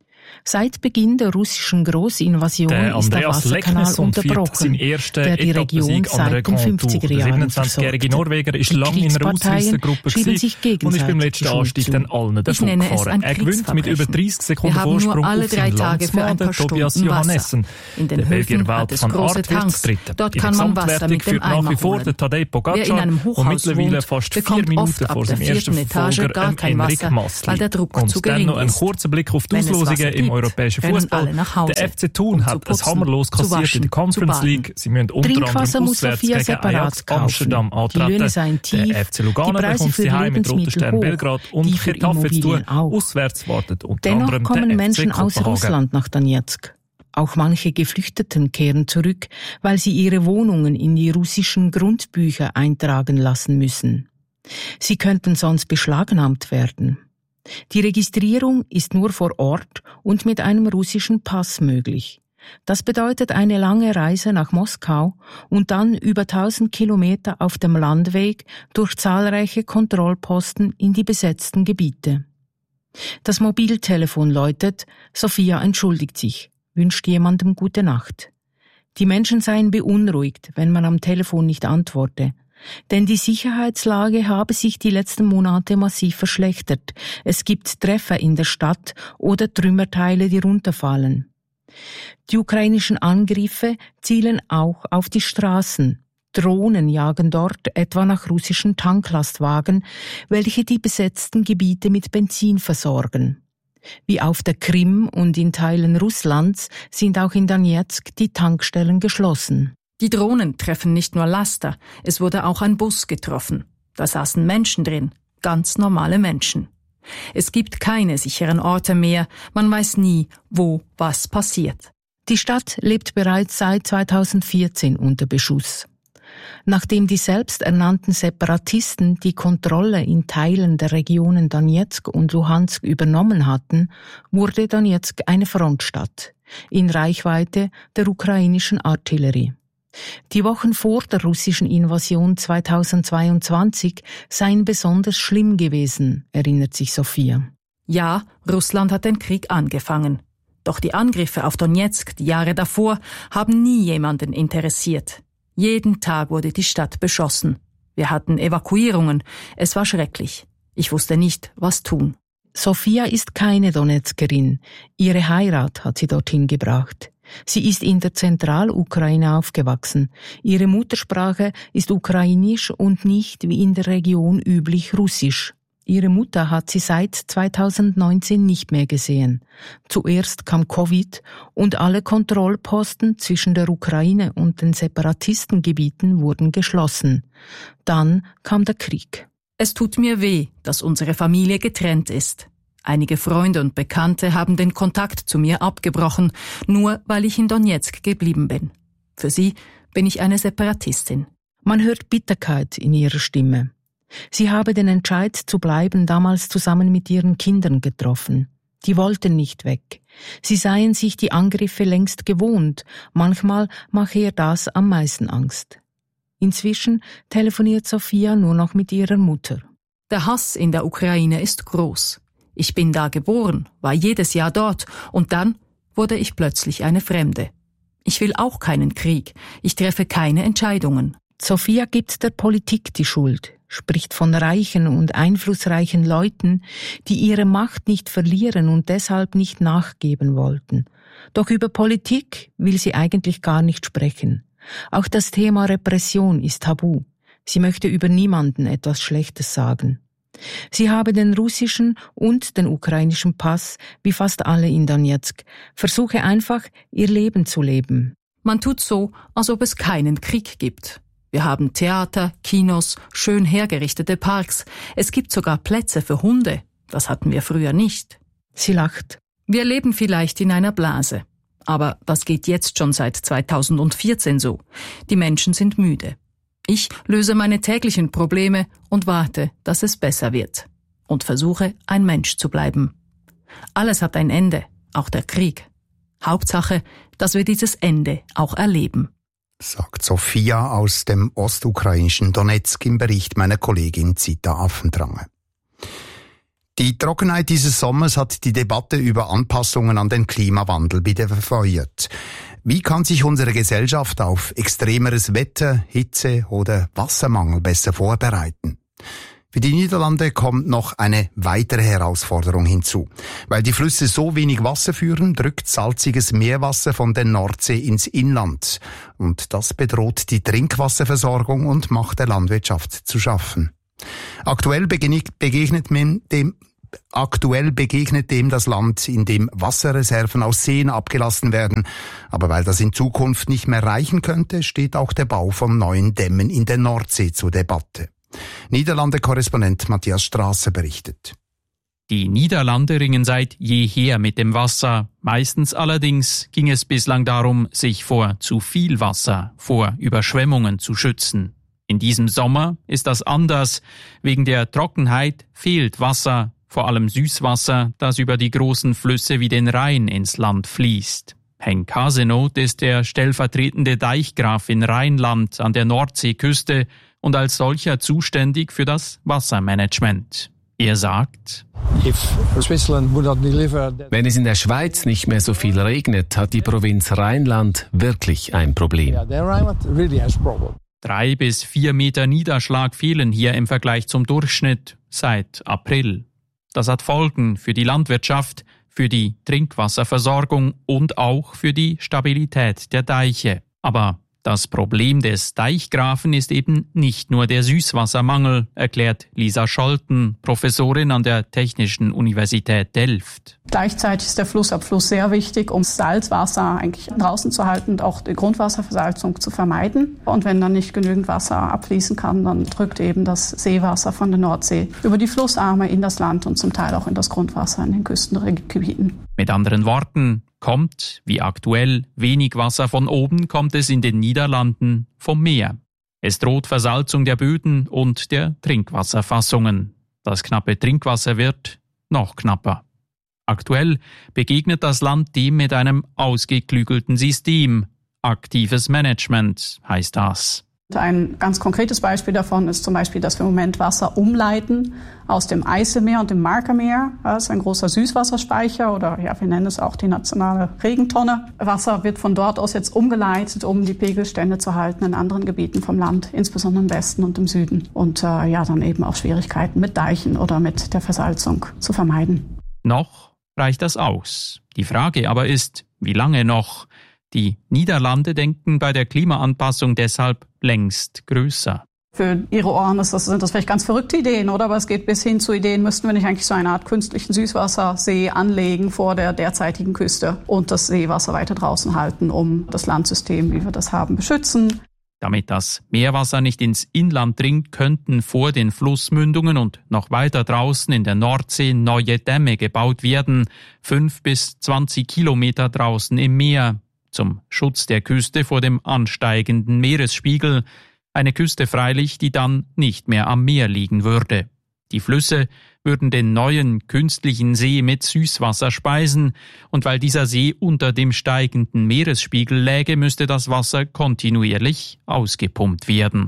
Seit Beginn der russischen Großinvasion der ist der Wasserkanal unterbrochen, der die Region seit den fünfziger Jahren Der siebenundzwanzigjährige Norweger ist lange in einer Ausreißergruppe und ist beim letzten Anstieg dann allen davon gefahren. Er gewinnt mit über dreißig Sekunden Vorsprung auf seinen Landsmann Tobias Johannessen. Der Belgier Wout van Aert wird Dritter. In der Gesamtwertung führt nach wie vor der Tadej Pogacar und mittlerweile fast vier Minuten vor seinem ersten Verfolger Enric Mas liegt. Und dann noch ein kurzer Blick auf die Auslosungen im europäischen Fußball. Der F C Thun hat ein hammerlos kassiert in der Conference League. Sie müssen unter anderem auswärts gegen Ajax Amsterdam antreten. Der F C Lugano bekommt sie heim mit Roter Stern Belgrad und Getafe zu tun. Auswärts wartet unter Dennoch anderem kommen der F C Menschen aus Kopenhagen. Russland nach Donezk. Auch manche Geflüchteten kehren zurück, weil sie ihre Wohnungen in die russischen Grundbücher eintragen lassen müssen. Sie könnten sonst beschlagnahmt werden. Die Registrierung ist nur vor Ort und mit einem russischen Pass möglich. Das bedeutet eine lange Reise nach Moskau und dann über tausend Kilometer auf dem Landweg durch zahlreiche Kontrollposten in die besetzten Gebiete. Das Mobiltelefon läutet, Sophia entschuldigt sich, wünscht jemandem gute Nacht. Die Menschen seien beunruhigt, wenn man am Telefon nicht antworte. Denn die Sicherheitslage habe sich die letzten Monate massiv verschlechtert. Es gibt Treffer in der Stadt oder Trümmerteile, die runterfallen. Die ukrainischen Angriffe zielen auch auf die Straßen. Drohnen jagen dort etwa nach russischen Tanklastwagen, welche die besetzten Gebiete mit Benzin versorgen. Wie auf der Krim und in Teilen Russlands sind auch in Donezk die Tankstellen geschlossen. Die Drohnen treffen nicht nur Laster, es wurde auch ein Bus getroffen. Da saßen Menschen drin, ganz normale Menschen. Es gibt keine sicheren Orte mehr, man weiß nie, wo was passiert. Die Stadt lebt bereits seit zweitausendvierzehn unter Beschuss. Nachdem die selbsternannten Separatisten die Kontrolle in Teilen der Regionen Donezk und Luhansk übernommen hatten, wurde Donezk eine Frontstadt, in Reichweite der ukrainischen Artillerie. Die Wochen vor der russischen Invasion zweitausendzweiundzwanzig seien besonders schlimm gewesen, erinnert sich Sophia. Ja, Russland hat den Krieg angefangen. Doch die Angriffe auf Donezk die Jahre davor haben nie jemanden interessiert. Jeden Tag wurde die Stadt beschossen. Wir hatten Evakuierungen. Es war schrecklich. Ich wusste nicht, was tun. Sophia ist keine Donezkerin. Ihre Heirat hat sie dorthin gebracht. Sie ist in der Zentralukraine aufgewachsen. Ihre Muttersprache ist ukrainisch und nicht wie in der Region üblich russisch. Ihre Mutter hat sie seit zweitausendneunzehn nicht mehr gesehen. Zuerst kam Covid und alle Kontrollposten zwischen der Ukraine und den Separatistengebieten wurden geschlossen. Dann kam der Krieg. Es tut mir weh, dass unsere Familie getrennt ist. Einige Freunde und Bekannte haben den Kontakt zu mir abgebrochen, nur weil ich in Donezk geblieben bin. Für sie bin ich eine Separatistin. Man hört Bitterkeit in ihrer Stimme. Sie habe den Entscheid zu bleiben damals zusammen mit ihren Kindern getroffen. Die wollten nicht weg. Sie seien sich die Angriffe längst gewohnt. Manchmal mache ihr das am meisten Angst. Inzwischen telefoniert Sophia nur noch mit ihrer Mutter. Der Hass in der Ukraine ist groß. Ich bin da geboren, war jedes Jahr dort und dann wurde ich plötzlich eine Fremde. Ich will auch keinen Krieg. Ich treffe keine Entscheidungen. Sophia gibt der Politik die Schuld, spricht von reichen und einflussreichen Leuten, die ihre Macht nicht verlieren und deshalb nicht nachgeben wollten. Doch über Politik will sie eigentlich gar nicht sprechen. Auch das Thema Repression ist tabu. Sie möchte über niemanden etwas Schlechtes sagen. Sie habe den russischen und den ukrainischen Pass, wie fast alle in Donezk, versuche einfach, ihr Leben zu leben. Man tut so, als ob es keinen Krieg gibt. Wir haben Theater, Kinos, schön hergerichtete Parks. Es gibt sogar Plätze für Hunde. Das hatten wir früher nicht. Sie lacht. Wir leben vielleicht in einer Blase. Aber das geht jetzt schon seit zweitausendvierzehn so. Die Menschen sind müde. Ich löse meine täglichen Probleme und warte, dass es besser wird. Und versuche, ein Mensch zu bleiben. Alles hat ein Ende, auch der Krieg. Hauptsache, dass wir dieses Ende auch erleben. Sagt Sophia aus dem ostukrainischen Donezk im Bericht meiner Kollegin Zita Affentrange. Die Trockenheit dieses Sommers hat die Debatte über Anpassungen an den Klimawandel wieder befeuert. Wie kann sich unsere Gesellschaft auf extremeres Wetter, Hitze oder Wassermangel besser vorbereiten? Für die Niederlande kommt noch eine weitere Herausforderung hinzu. Weil die Flüsse so wenig Wasser führen, drückt salziges Meerwasser von der Nordsee ins Inland. Und das bedroht die Trinkwasserversorgung und macht der Landwirtschaft zu schaffen. Aktuell begegnet man dem Aktuell begegnet dem das Land, in dem Wasserreserven aus Seen abgelassen werden. Aber weil das in Zukunft nicht mehr reichen könnte, steht auch der Bau von neuen Dämmen in der Nordsee zur Debatte. Niederlande-Korrespondent Matthias Strasser berichtet. Die Niederlande ringen seit jeher mit dem Wasser. Meistens allerdings ging es bislang darum, sich vor zu viel Wasser, vor Überschwemmungen zu schützen. In diesem Sommer ist das anders. Wegen der Trockenheit fehlt Wasser, vor allem Süßwasser, das über die großen Flüsse wie den Rhein ins Land fließt. Henk Hasenoth ist der stellvertretende Deichgraf in Rheinland an der Nordseeküste und als solcher zuständig für das Wassermanagement. Er sagt: Wenn es in der Schweiz nicht mehr so viel regnet, hat die Provinz Rheinland wirklich ein Problem. Drei bis vier Meter Niederschlag fehlen hier im Vergleich zum Durchschnitt seit April. Das hat Folgen für die Landwirtschaft, für die Trinkwasserversorgung und auch für die Stabilität der Deiche. Aber das Problem des Deichgrafen ist eben nicht nur der Süßwassermangel, erklärt Lisa Scholten, Professorin an der Technischen Universität Delft. Gleichzeitig ist der Flussabfluss sehr wichtig, um Salzwasser eigentlich draußen zu halten und auch die Grundwasserversalzung zu vermeiden. Und wenn dann nicht genügend Wasser abfließen kann, dann drückt eben das Seewasser von der Nordsee über die Flussarme in das Land und zum Teil auch in das Grundwasser in den Küstengebieten. Mit anderen Worten, kommt, wie aktuell, wenig Wasser von oben, kommt es in den Niederlanden vom Meer. Es droht Versalzung der Böden und der Trinkwasserfassungen. Das knappe Trinkwasser wird noch knapper. Aktuell begegnet das Land dem mit einem ausgeklügelten System. Aktives Management heißt das. Ein ganz konkretes Beispiel davon ist zum Beispiel, dass wir im Moment Wasser umleiten aus dem Eiselmeer und dem Markermeer. Das ist ein großer Süßwasserspeicher oder ja, wir nennen es auch die nationale Regentonne. Wasser wird von dort aus jetzt umgeleitet, um die Pegelstände zu halten in anderen Gebieten vom Land, insbesondere im Westen und im Süden. Und äh, ja, dann eben auch Schwierigkeiten mit Deichen oder mit der Versalzung zu vermeiden. Noch reicht das aus. Die Frage aber ist, wie lange noch? Die Niederlande denken bei der Klimaanpassung deshalb längst größer. Für Ihre Ohren ist das, sind das vielleicht ganz verrückte Ideen, oder? Aber es geht bis hin zu Ideen, müssten wir nicht eigentlich so eine Art künstlichen Süßwassersee anlegen vor der derzeitigen Küste und das Seewasser weiter draußen halten, um das Landsystem, wie wir das haben, beschützen. Damit das Meerwasser nicht ins Inland dringt, könnten vor den Flussmündungen und noch weiter draußen in der Nordsee neue Dämme gebaut werden, fünf bis zwanzig Kilometer draußen im Meer. Zum Schutz der Küste vor dem ansteigenden Meeresspiegel, eine Küste freilich, die dann nicht mehr am Meer liegen würde. Die Flüsse würden den neuen künstlichen See mit Süßwasser speisen, und weil dieser See unter dem steigenden Meeresspiegel läge, müsste das Wasser kontinuierlich ausgepumpt werden.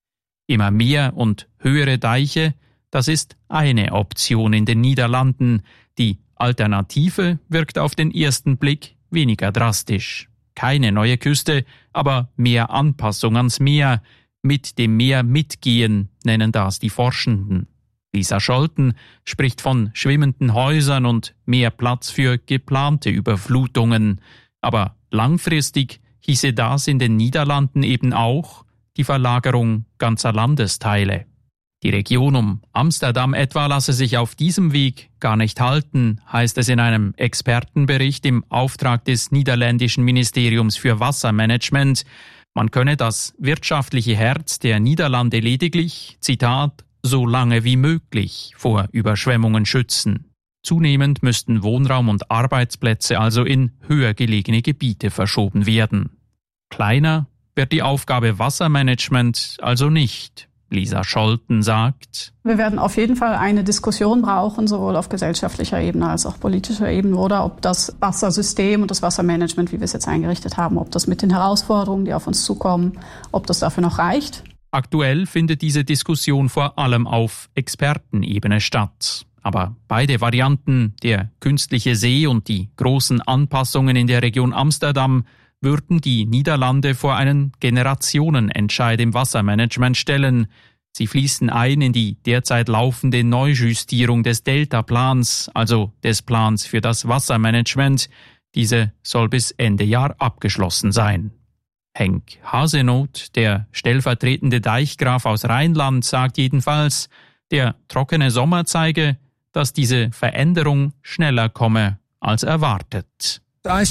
Immer mehr und höhere Deiche, das ist eine Option in den Niederlanden. Die Alternative wirkt auf den ersten Blick weniger drastisch. Keine neue Küste, aber mehr Anpassung ans Meer. Mit dem Meer mitgehen, nennen das die Forschenden. Lisa Scholten spricht von schwimmenden Häusern und mehr Platz für geplante Überflutungen. Aber langfristig hieße das in den Niederlanden eben auch die Verlagerung ganzer Landesteile. Die Region um Amsterdam etwa lasse sich auf diesem Weg gar nicht halten, heißt es in einem Expertenbericht im Auftrag des niederländischen Ministeriums für Wassermanagement. Man könne das wirtschaftliche Herz der Niederlande lediglich, Zitat, so lange wie möglich vor Überschwemmungen schützen. Zunehmend müssten Wohnraum und Arbeitsplätze also in höher gelegene Gebiete verschoben werden. Kleiner wird die Aufgabe Wassermanagement also nicht. Lisa Scholten sagt: Wir werden auf jeden Fall eine Diskussion brauchen, sowohl auf gesellschaftlicher Ebene als auch politischer Ebene, oder ob das Wassersystem und das Wassermanagement, wie wir es jetzt eingerichtet haben, ob das mit den Herausforderungen, die auf uns zukommen, ob das dafür noch reicht. Aktuell findet diese Diskussion vor allem auf Expertenebene statt. Aber beide Varianten, der künstliche See und die großen Anpassungen in der Region Amsterdam, würden die Niederlande vor einen Generationenentscheid im Wassermanagement stellen. Sie fließen ein in die derzeit laufende Neujustierung des Delta-Plans, also des Plans für das Wassermanagement. Diese soll bis Ende Jahr abgeschlossen sein. Henk Hasenoth, der stellvertretende Deichgraf aus Rheinland, sagt jedenfalls, der trockene Sommer zeige, dass diese Veränderung schneller komme als erwartet.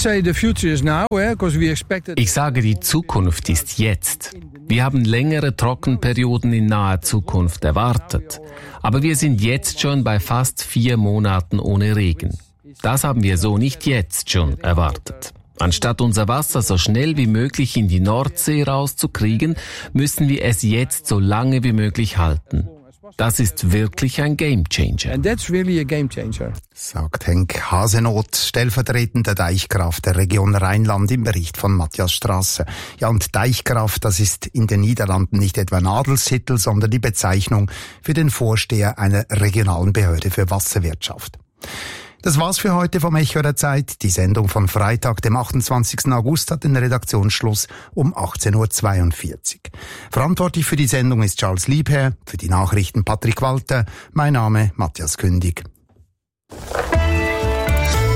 Ich sage, die Zukunft ist jetzt. Wir haben längere Trockenperioden in naher Zukunft erwartet. Aber wir sind jetzt schon bei fast vier Monaten ohne Regen. Das haben wir so nicht jetzt schon erwartet. Anstatt unser Wasser so schnell wie möglich in die Nordsee rauszukriegen, müssen wir es jetzt so lange wie möglich halten. Das ist wirklich ein Gamechanger. And that's really a game changer. Sagt Henk Hasenoth, stellvertretender Deichgraf der Region Rheinland im Bericht von Matthias Strasser. Ja, und Deichgraf, das ist in den Niederlanden nicht etwa ein Adelstitel, sondern die Bezeichnung für den Vorsteher einer regionalen Behörde für Wasserwirtschaft. Das war's für heute vom Echo der Zeit. Die Sendung von Freitag, dem achtundzwanzigsten August, hat den Redaktionsschluss um achtzehn Uhr zweiundvierzig. Verantwortlich für die Sendung ist Charles Liebherr, für die Nachrichten Patrick Walter, mein Name Matthias Kündig.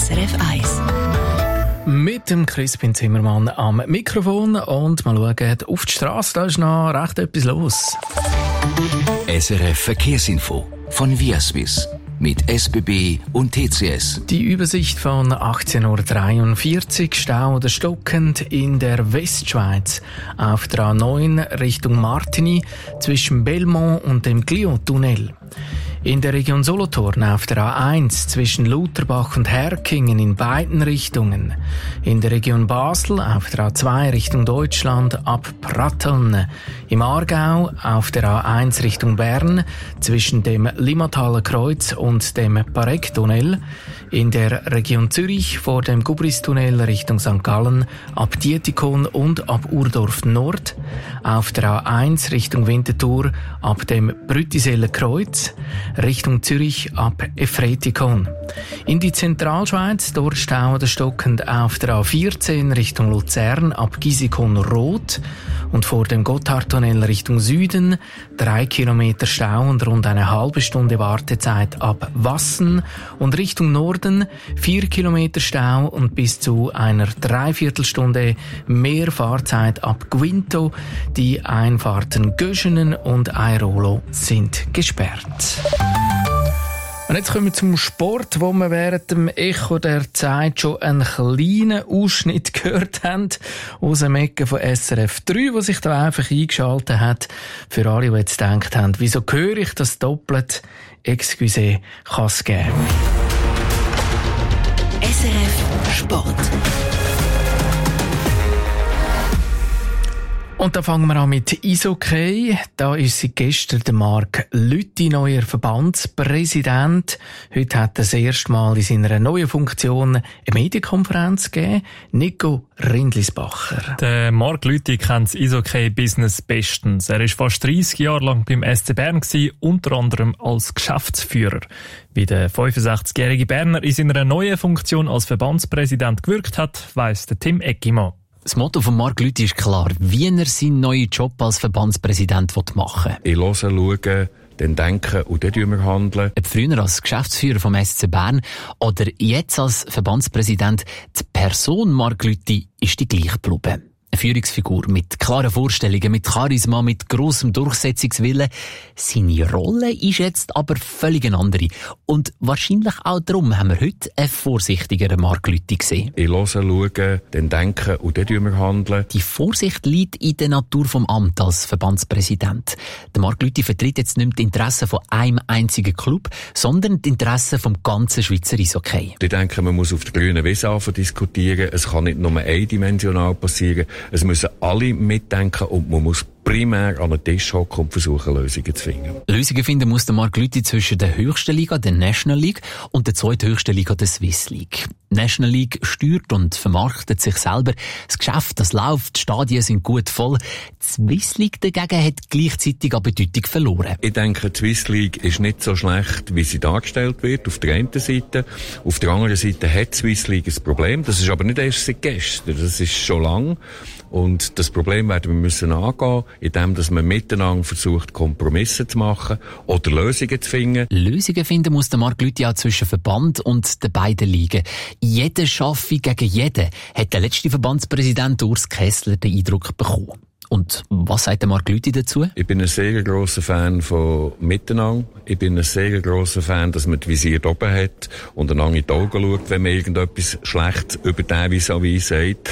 S R F eins. Mit dem Crispin Zimmermann am Mikrofon und mal schauen, auf die Straße, da ist noch recht etwas los. S R F Verkehrsinfo von Viaswiss mit S B B und T C S. Die Übersicht von achtzehn Uhr dreiundvierzig, Stau oder stockend in der Westschweiz auf der A neun Richtung Martigny zwischen Belmont und dem Clio-Tunnel. In der Region Solothurn auf der A eins zwischen Lutherbach und Herkingen in beiden Richtungen. In der Region Basel auf der A zwei Richtung Deutschland ab Pratteln. Im Aargau auf der A eins Richtung Bern zwischen dem Limmataler Kreuz und dem Parektunnel. In der Region Zürich vor dem Gubristunnel Richtung Sankt Gallen ab Dietikon und ab Urdorf Nord. Auf der A eins Richtung Winterthur ab dem Brüttiseller Kreuz. Richtung Zürich ab Efretikon. In die Zentralschweiz, dort Stau oder stockend auf der A vierzehn Richtung Luzern ab Gisikon-Rot und vor dem Gotthardtunnel Richtung Süden drei Kilometer Stau und rund eine halbe Stunde Wartezeit ab Wassen und Richtung Norden vier Kilometer Stau und bis zu einer Dreiviertelstunde mehr Fahrzeit ab Guinto. Die Einfahrten Göschenen und Airolo sind gesperrt. Und jetzt kommen wir zum Sport, wo wir während dem Echo der Zeit schon einen kleinen Ausschnitt gehört haben aus dem Ecke von S R F drei, wo sich da einfach eingeschaltet hat. Für alle, die jetzt gedacht haben, wieso höre ich das doppelt? Excusez, kann es geben. S R F Sport. Und da fangen wir an mit Eishockey. Da ist seit gestern der Marc Lüthi, neuer Verbandspräsident. Heute hat er das erste Mal in seiner neuen Funktion eine Medienkonferenz gegeben. Nico Rindlisbacher. Der Marc Lüthi kennt das Eishockey-Business bestens. Er war fast dreissig Jahre lang beim S C Bern gewesen, unter anderem als Geschäftsführer. Wie der fünfundsechzigjährige Berner in seiner neuen Funktion als Verbandspräsident gewirkt hat, weiss der Tim Eckimann. Das Motto von Marc Lüthi ist klar, wie er seinen neuen Job als Verbandspräsident machen will. Ich höre, schaue, dann denken und dann wir handeln. Ob früher als Geschäftsführer vom S C Bern oder jetzt als Verbandspräsident, die Person Marc Lüthi ist die gleiche geblieben. Eine Führungsfigur mit klaren Vorstellungen, mit Charisma, mit grossem Durchsetzungswillen. Seine Rolle ist jetzt aber völlig eine andere. Und wahrscheinlich auch darum haben wir heute einen vorsichtigeren Marc Lüthi gesehen. Ich höre, schaue, dann denken und dann wir handeln. Die Vorsicht liegt in der Natur vom Amt als Verbandspräsident. Der Marc Lüthi vertritt jetzt nicht mehr die Interessen von einem einzigen Club, sondern die Interessen vom ganzen Schweizer Eishockey. Ich denke, man muss auf der grünen Wiese anfangen diskutieren. Es kann nicht nur eindimensional passieren. Es müssen alle mitdenken und man muss primär an den Tisch hocken und versuchen, Lösungen zu finden. Lösungen finden muss der Marc Lüthi zwischen der höchsten Liga, der National League, und der zweithöchsten Liga, der Swiss League. Die National League steuert und vermarktet sich selber. Das Geschäft, das läuft, die Stadien sind gut voll. Die Swiss League dagegen hat gleichzeitig an Bedeutung verloren. Ich denke, die Swiss League ist nicht so schlecht, wie sie dargestellt wird, auf der einen Seite. Auf der anderen Seite hat die Swiss League ein Problem. Das ist aber nicht erst seit gestern, das ist schon lang. Und das Problem werden wir müssen angehen, indem dass man miteinander versucht, Kompromisse zu machen oder Lösungen zu finden. Lösungen finden muss der Marc Lüthi auch zwischen Verband und den beiden Ligen. Jeder schaffe gegen jeden, hat der letzte Verbandspräsident Urs Kessler den Eindruck bekommen. Und was sagt der Marc Lüthi dazu? Ich bin ein sehr grosser Fan von Miteinander. Ich bin ein sehr grosser Fan, dass man die Visier oben hat und einander in die Augen schaut, wenn man irgendetwas schlecht über den vis-à-vis sagt.